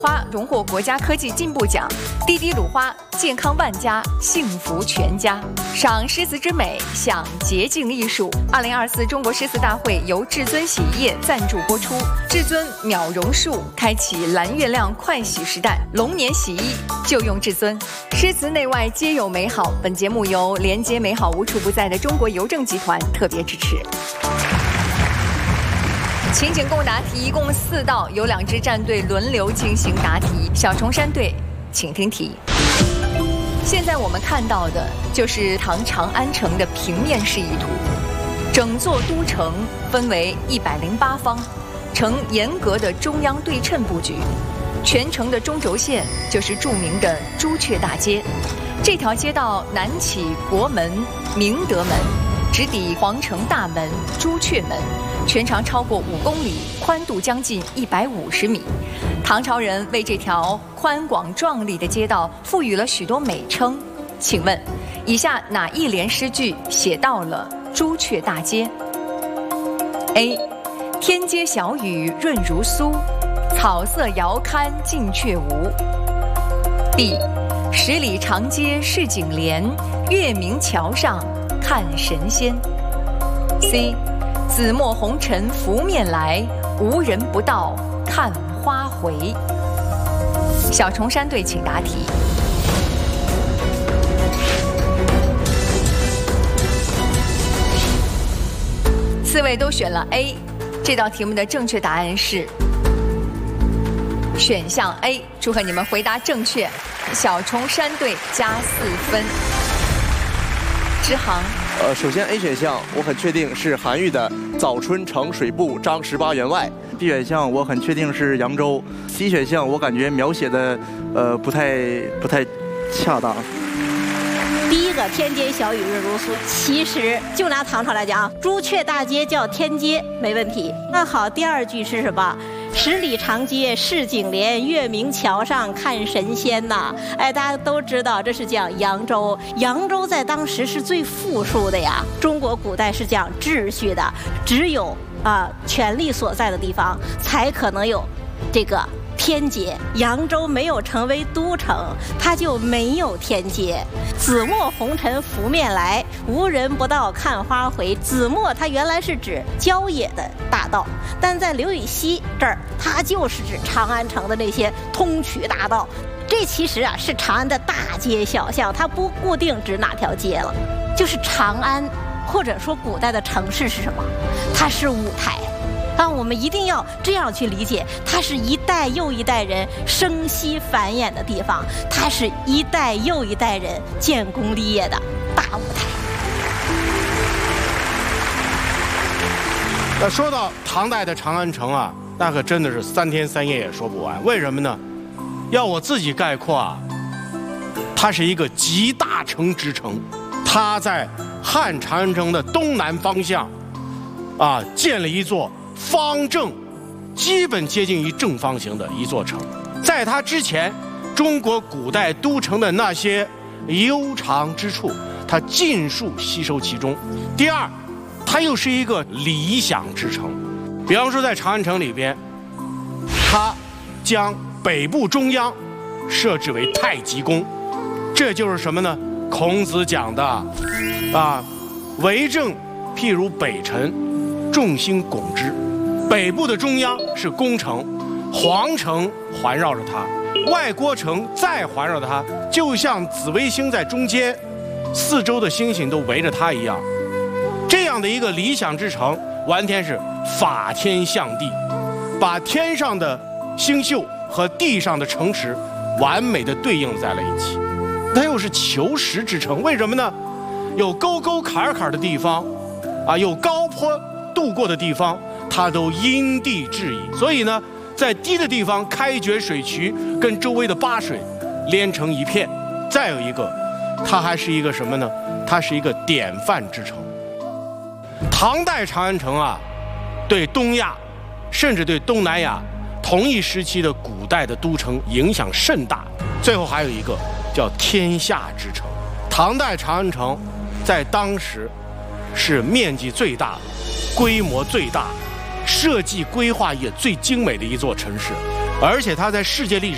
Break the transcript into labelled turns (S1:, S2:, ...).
S1: 花荣获国家科技进步奖，滴滴鲁花健康万家，幸福全家。赏诗词之美，享洁净艺术。2024中国诗词大会由至尊洗衣液赞助播出。至尊秒榕树开启蓝月亮快洗时代，龙年洗衣就用至尊。诗词内外皆有美好。本节目由连接美好无处不在的中国邮政集团特别支持。情景共答题一共4道，由2支战队轮流进行答题。小重山队，请听题。现在我们看到的就是唐长安城的平面示意图。整座都城分为108方，呈严格的中央对称布局。全城的中轴线就是著名的朱雀大街。这条街道南起国门、明德门，直抵皇城大门、朱雀门。全长超过5公里，宽度将近150米。唐朝人为这条宽广壮丽的街道赋予了许多美称。请问，以下哪一联诗句写到了朱雀大街 ？A. 天街小雨润如酥，草色遥堪近却无。B. 十里长街是景帘，月明桥上看神仙。C. 紫陌红尘拂面来，无人不到看花回。小重山队请答题。4位都选了 A， 这道题目的正确答案是选项 A， 祝贺你们回答正确。小重山队加4分。支行。
S2: 首先 A 选项我很确定是韩愈的《早春呈水部张18员外》。
S3: B 选项我很确定是扬州。C 选项我感觉描写的不太恰当。
S4: 第一个天街小雨润如酥，其实就拿唐朝来讲，朱雀大街叫天街没问题。那好，第2句是什么？十里长街是景帘，月明桥上看神仙呐。哎，大家都知道这是讲扬州，扬州在当时是最富庶的呀。中国古代是讲秩序的，只有权力所在的地方才可能有这个天街。扬州没有成为都城，它就没有天街。紫陌红尘拂面来，无人不到看花回。紫陌它原来是指郊野的大道，但在刘禹锡这儿，它就是指长安城的那些通衢大道。这其实是长安的大街小巷，它不固定指哪条街了，就是长安，或者说古代的城市是什么？它是舞台。我们一定要这样去理解，它是一代又一代人生息繁衍的地方，它是一代又一代人建功立业的大舞台。
S5: 那说到唐代的长安城啊，那可真的是3天3夜也说不完。为什么呢？要我自己概括啊，它是一个集大成之城。它在汉长安城的东南方向建了一座方正，基本接近于正方形的一座城。在它之前，中国古代都城的那些悠长之处，它尽数吸收其中。第二，它又是一个理想之城。比方说在长安城里边，它将北部中央设置为太极宫，这就是什么呢？孔子讲的为政譬如北辰，众星拱之。北部的中央是宫城，皇城环绕着它，外郭城再环绕着它，就像紫微星在中间，四周的星星都围着它一样。这样的一个理想之城，完全是法天象地，把天上的星宿和地上的城池完美的对应在了一起。它又是求实之城，为什么呢？有沟沟坎坎的地方有高坡渡过的地方，它都因地制宜。所以呢，在低的地方开掘水渠，跟周围的八水连成一片。再有一个，它还是一个什么呢？它是一个典范之城。唐代长安城对东亚甚至对东南亚同一时期的古代的都城影响甚大。最后还有一个叫天下之城。唐代长安城在当时是面积最大的、规模最大、设计规划也最精美的一座城市，而且它在世界历史